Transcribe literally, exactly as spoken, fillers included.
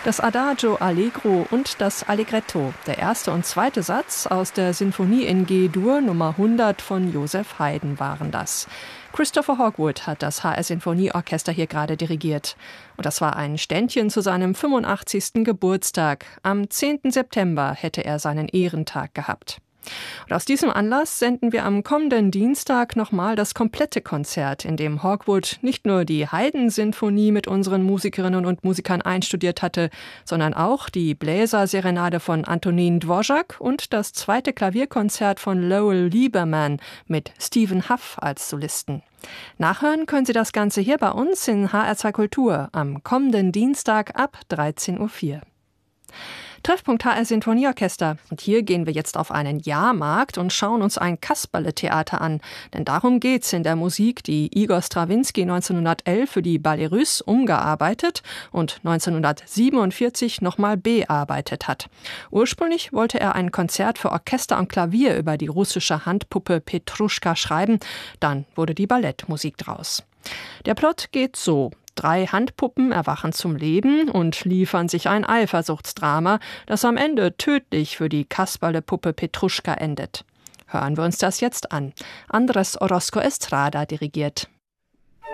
Das Adagio Allegro und das Allegretto, der erste und zweite Satz aus der Sinfonie in G-Dur Nummer hundert von Joseph Haydn waren das. Christopher Hogwood hat das H R Sinfonieorchester hier gerade dirigiert. Und das war ein Ständchen zu seinem fünfundachtzigsten Geburtstag. Am zehnten September hätte er seinen Ehrentag gehabt. Und aus diesem Anlass senden wir am kommenden Dienstag nochmal das komplette Konzert, in dem Hogwood nicht nur die Haydn-Sinfonie mit unseren Musikerinnen und Musikern einstudiert hatte, sondern auch die Bläserserenade von Antonin Dvorak und das zweite Klavierkonzert von Lowell Lieberman mit Stephen Huff als Solisten. Nachhören können Sie das Ganze hier bei uns in H R zwei Kultur am kommenden Dienstag ab dreizehn Uhr vier. Treffpunkt H R Sinfonieorchester. Und hier gehen wir jetzt auf einen Jahrmarkt und schauen uns ein Kasperle-Theater an. Denn darum geht's in der Musik, die Igor Strawinski neunzehnhundertelf für die Ballets Russes umgearbeitet und neunzehnhundertsiebenundvierzig nochmal bearbeitet hat. Ursprünglich wollte er ein Konzert für Orchester und Klavier über die russische Handpuppe Petruschka schreiben. Dann wurde die Ballettmusik draus. Der Plot geht so. Drei Handpuppen erwachen zum Leben und liefern sich ein Eifersuchtsdrama, das am Ende tödlich für die Kasperlepuppe Petruschka endet. Hören wir uns das jetzt an. Andrés Orozco Estrada dirigiert.